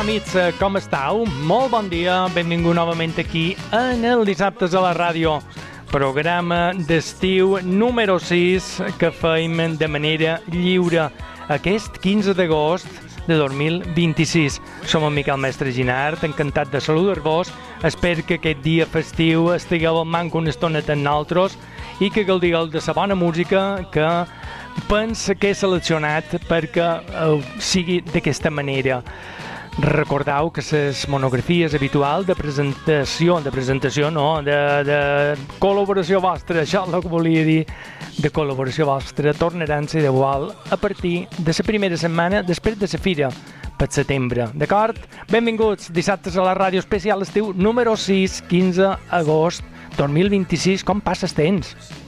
amics, com estàu? Molt bon dia, benvingut novament aquí en el Dissabtes a la Ràdio, programa d'estiu número 6 que feim de manera lliure aquest 15 d'agost de 2026. Som en Miquel Mestre Ginart, encantat de saludar-vos. Espero que aquest dia festiu estigueu al manco una estoneta amb nosaltres i que gaudiu de la bona música que penso que he seleccionat perquè sigui d'aquesta manera. Recordeu que les monografies habituals de presentació no, de col·laboració vostra, això és el que volia dir, de col·laboració vostra, tornaran a ser igual a partir de la primera setmana després de la fira, per setembre, d'acord? Benvinguts, dissabtes a la ràdio especial estiu número 6, 15 agost 2026. Com passes temps?